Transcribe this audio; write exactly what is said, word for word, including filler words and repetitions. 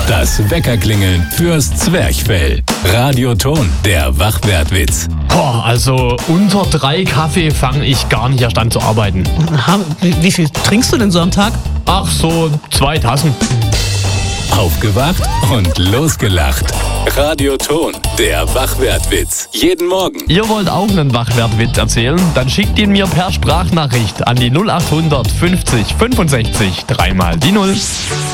Das Weckerklingeln fürs Zwerchfell. Radioton, der Wachwertwitz. Boah, also unter drei Kaffee fange ich gar nicht erst an zu arbeiten. Aha, wie, wie viel trinkst du denn so am Tag? Ach, so zwei Tassen. Aufgewacht und losgelacht. Radioton, der Wachwertwitz. Jeden Morgen. Ihr wollt auch einen Wachwertwitz erzählen? Dann schickt ihn mir per Sprachnachricht an die null acht hundert fünfzig fünfundsechzig dreimal die Null.